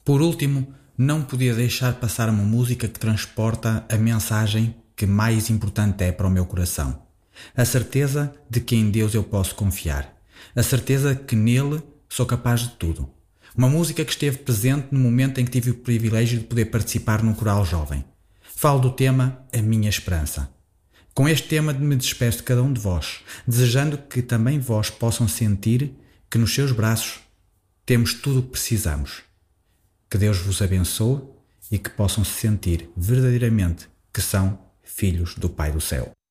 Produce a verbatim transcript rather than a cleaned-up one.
Por último, não podia deixar passar uma música que transporta a mensagem que mais importante é para o meu coração. A certeza de que em Deus eu posso confiar. A certeza que nele sou capaz de tudo. Uma música que esteve presente no momento em que tive o privilégio de poder participar num coral jovem. Falo do tema A Minha Esperança. Com este tema me despeço de cada um de vós, desejando que também vós possam sentir que nos seus braços temos tudo o que precisamos. Que Deus vos abençoe e que possam se sentir verdadeiramente que são filhos do Pai do Céu.